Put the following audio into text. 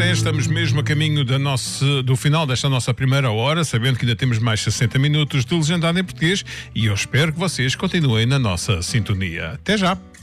estamos mesmo a caminho do final desta nossa primeira hora, sabendo que ainda temos mais 60 minutos de Legendado em Português, e eu espero que vocês continuem na nossa sintonia. Até já!